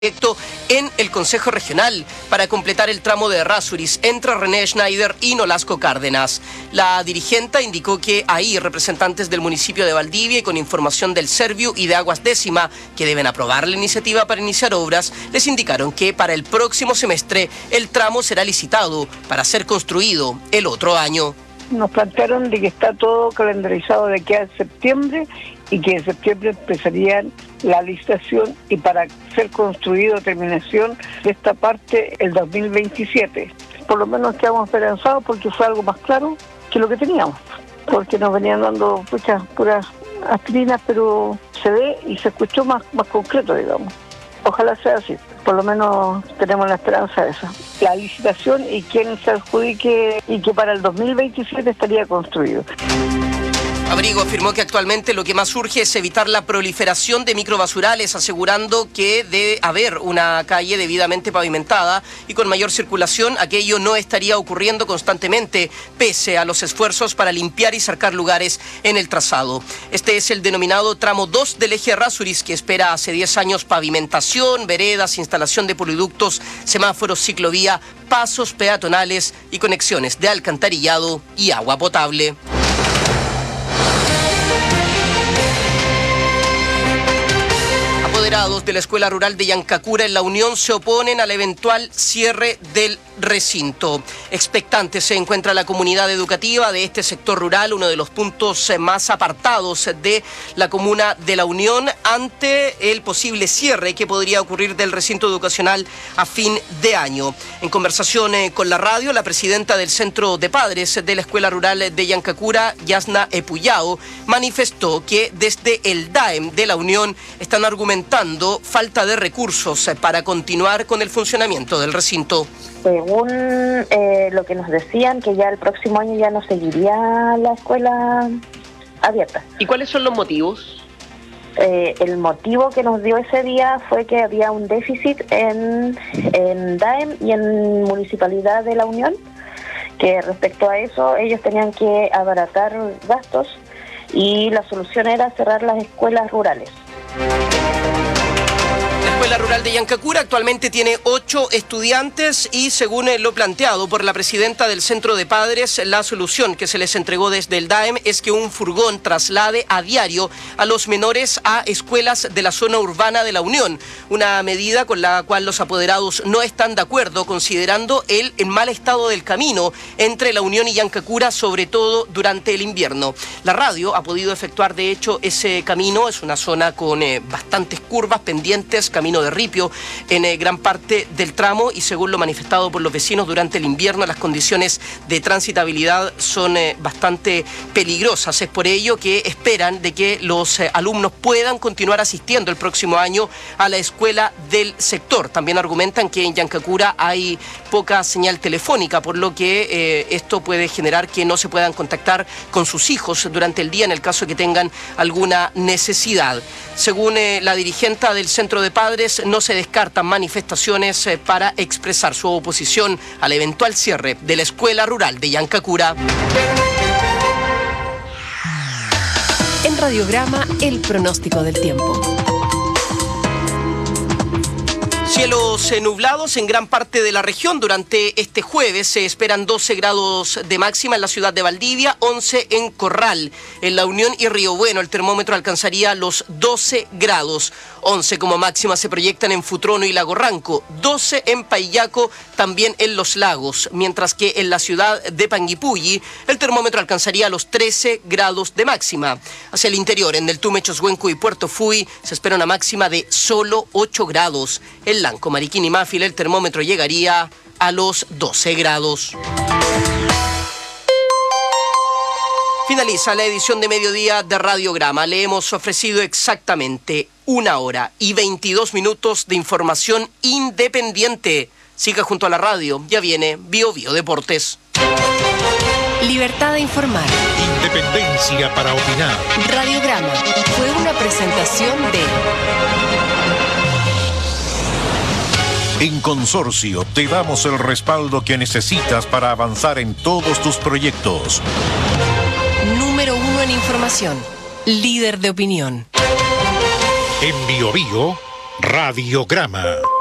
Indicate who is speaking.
Speaker 1: proyecto en el Consejo Regional para completar el tramo de Errázuriz entre René Schneider y Nolasco Cárdenas. La dirigenta indicó que ahí representantes del municipio de Valdivia y con información del Serviu y de Aguas Décima, que deben aprobar la iniciativa para iniciar obras, les indicaron que para el próximo semestre el tramo será licitado para ser construido el otro año.
Speaker 2: Nos plantearon de que está todo calendarizado de aquí a septiembre y que en septiembre empezarían la licitación y para ser construido terminación de esta parte el 2027. Por lo menos quedamos esperanzados porque fue algo más claro que lo que teníamos, porque nos venían dando puras aspirinas, pero se ve y se escuchó más concreto, digamos. Ojalá sea así, por lo menos tenemos la esperanza de esa. La licitación y quién se adjudique y que para el 2027 estaría construido.
Speaker 1: Abrigo afirmó que actualmente lo que más urge es evitar la proliferación de microbasurales, asegurando que debe haber una calle debidamente pavimentada y con mayor circulación. Aquello no estaría ocurriendo constantemente, pese a los esfuerzos para limpiar y cercar lugares en el trazado. Este es el denominado tramo 2 del eje Errázuriz, que espera hace 10 años pavimentación, veredas, instalación de poliductos, semáforos, ciclovía, pasos peatonales y conexiones de alcantarillado y agua potable. Apoderados de la Escuela Rural de Yancacura en La Unión se oponen al eventual cierre del recinto. Expectante se encuentra la comunidad educativa de este sector rural, uno de los puntos más apartados de la comuna de La Unión, ante el posible cierre que podría ocurrir del recinto educacional a fin de año. En conversación con la radio, la presidenta del Centro de Padres de la Escuela Rural de Yancacura, Yasna Epuyao, manifestó que desde el DAEM de La Unión están argumentando falta de recursos para continuar con el funcionamiento del recinto.
Speaker 3: Según lo que nos decían, que ya el próximo año ya no seguiría la escuela abierta.
Speaker 1: ¿Y cuáles son los motivos?
Speaker 3: El motivo que nos dio ese día fue que había un déficit en DAEM y en Municipalidad de La Unión, que respecto a eso ellos tenían que abaratar gastos y la solución era cerrar las escuelas rurales.
Speaker 1: La Escuela Rural de Yancacura actualmente tiene 8 estudiantes y, según lo planteado por la presidenta del Centro de Padres, la solución que se les entregó desde el DAEM es que un furgón traslade a diario a los menores a escuelas de la zona urbana de La Unión, una medida con la cual los apoderados no están de acuerdo, considerando el mal estado del camino entre La Unión y Yancacura, sobre todo durante el invierno. La radio ha podido efectuar, de hecho, ese camino. Es una zona con bastantes curvas, pendientes, camino de ripio en gran parte del tramo, y según lo manifestado por los vecinos durante el invierno, las condiciones de transitabilidad son bastante peligrosas. Es por ello que esperan de que los alumnos puedan continuar asistiendo el próximo año a la escuela del sector. También argumentan que en Yancacura hay poca señal telefónica, por lo que esto puede generar que no se puedan contactar con sus hijos durante el día en el caso de que tengan alguna necesidad. Según la dirigenta del Centro de Padres, no se descartan manifestaciones para expresar su oposición al eventual cierre de la Escuela Rural de Yancacura.
Speaker 4: En Radiograma, el pronóstico del tiempo.
Speaker 1: Cielos nublados en gran parte de la región. Durante este jueves se esperan 12 grados de máxima en la ciudad de Valdivia, 11 en Corral. En La Unión y Río Bueno el termómetro alcanzaría los 12 grados. 11 como máxima se proyectan en Futrono y Lago Ranco, 12 en Paillaco, también en Los Lagos, mientras que en la ciudad de Panguipulli el termómetro alcanzaría los 13 grados de máxima. Hacia el interior, en Neltume, Choshuenco y Puerto Fui, se espera una máxima de solo 8 grados. En Lanco, Mariquín y Máfil el termómetro llegaría a los 12 grados. Finaliza la edición de mediodía de Radiograma. Le hemos ofrecido exactamente 1 hora y 22 minutos de información independiente. Siga junto a la radio, ya viene Bio Bio Deportes.
Speaker 4: Libertad de informar.
Speaker 5: Independencia para opinar.
Speaker 4: Radiograma fue una presentación de...
Speaker 5: En Consorcio te damos el respaldo que necesitas para avanzar en todos tus proyectos.
Speaker 4: Número 1 en información. Líder de opinión.
Speaker 5: En Bio Bio, Radiograma.